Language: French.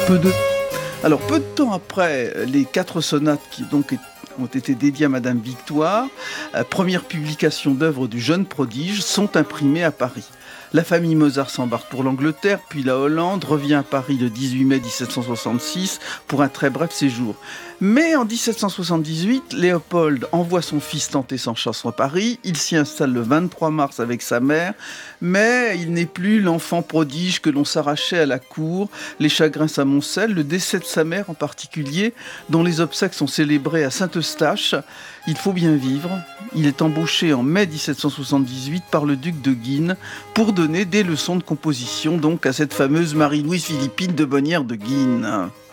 Peu de Alors, peu de temps après les 4 sonates qui ont été dédiées à Madame Victoire, première publication d'œuvres du jeune prodige, sont imprimées à Paris. La famille Mozart s'embarque pour l'Angleterre, puis la Hollande, revient à Paris le 18 mai 1766 pour un très bref séjour. Mais en 1778, Léopold envoie son fils tenter sa chance à Paris. Il s'y installe le 23 mars avec sa mère, mais il n'est plus l'enfant prodige que l'on s'arrachait à la cour. Les chagrins s'amoncellent, le décès de sa mère en particulier, dont les obsèques sont célébrées à Saint-Eustache. Il faut bien vivre. Il est embauché en mai 1778 par le duc de Guînes pour donner des leçons de composition donc à cette fameuse Marie-Louise Philippine de Bonnières de Guînes.